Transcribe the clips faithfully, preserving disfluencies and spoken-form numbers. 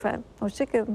Efendim, hoşça kalın.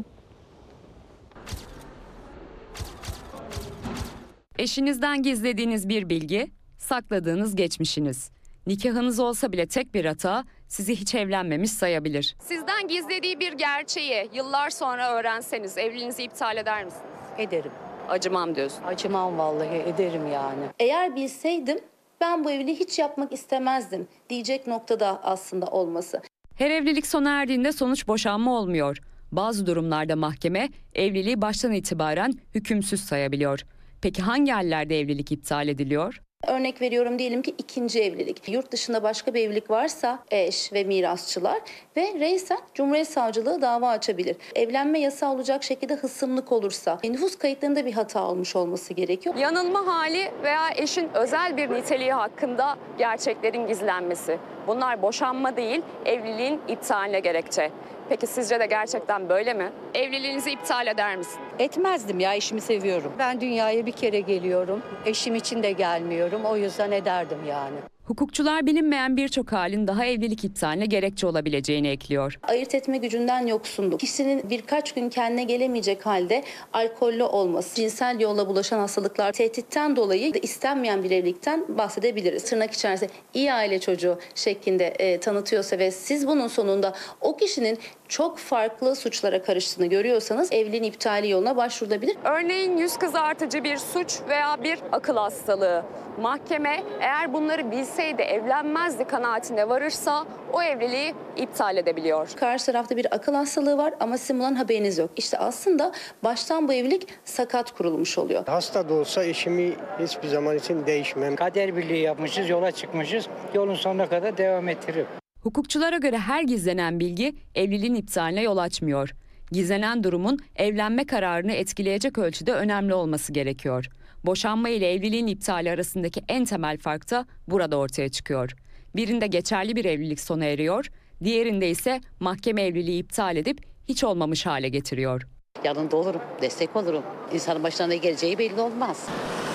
Eşinizden gizlediğiniz bir bilgi, sakladığınız geçmişiniz. Nikahınız olsa bile tek bir hata sizi hiç evlenmemiş sayabilir. Sizden gizlediği bir gerçeği yıllar sonra öğrenseniz evliliğinizi iptal eder misiniz? Ederim. Acımam diyorsun. Acımam vallahi, ederim yani. Eğer bilseydim ben bu evliliği hiç yapmak istemezdim diyecek noktada aslında olması. Her evlilik sona erdiğinde sonuç boşanma olmuyor. Bazı durumlarda mahkeme evliliği baştan itibaren hükümsüz sayabiliyor. Peki hangi hallerde evlilik iptal ediliyor? Örnek veriyorum, diyelim ki ikinci evlilik. Yurt dışında başka bir evlilik varsa eş ve mirasçılar ve reysen Cumhuriyet Savcılığı dava açabilir. Evlenme yasağı olacak şekilde hısımlık olursa nüfus kayıtlarında bir hata olmuş olması gerekiyor. Yanılma hali veya eşin özel bir niteliği hakkında gerçeklerin gizlenmesi. Bunlar boşanma değil, evliliğin iptaline gerekçe. Peki sizce de gerçekten böyle mi? Evliliğinizi iptal eder misin? Etmezdim ya, eşimi seviyorum. Ben dünyaya bir kere geliyorum. Eşim için de gelmiyorum. O yüzden ederdim yani. Hukukçular bilinmeyen birçok halin daha evlilik iptaline gerekçe olabileceğini ekliyor. Ayırt etme gücünden yoksunluk. Kişinin birkaç gün kendine gelemeyecek halde alkollü olması, cinsel yolla bulaşan hastalıklar, tehditten dolayı da istenmeyen bir evlilikten bahsedebiliriz. Tırnak içerisinde iyi aile çocuğu şeklinde e, tanıtıyorsa ve siz bunun sonunda o kişinin çok farklı suçlara karıştığını görüyorsanız evliliğin iptali yoluna başvurulabilir. Örneğin yüz kızartıcı bir suç veya bir akıl hastalığı. Mahkeme eğer bunları bilseydi evlenmezdi kanaatine varırsa o evliliği iptal edebiliyor. Karşı tarafta bir akıl hastalığı var ama sizin bundan haberiniz yok. İşte aslında baştan bu evlilik sakat kurulmuş oluyor. Hasta da olsa eşimi hiçbir zaman için değişmem. Kader birliği yapmışız, yola çıkmışız. Yolun sonuna kadar devam ettiririm. Hukukçulara göre her gizlenen bilgi evliliğin iptaline yol açmıyor. Gizlenen durumun evlenme kararını etkileyecek ölçüde önemli olması gerekiyor. Boşanma ile evliliğin iptali arasındaki en temel fark da burada ortaya çıkıyor. Birinde geçerli bir evlilik sona eriyor, diğerinde ise mahkeme evliliği iptal edip hiç olmamış hale getiriyor. Yanında olurum, destek olurum. İnsanın başına ne geleceği belli olmaz.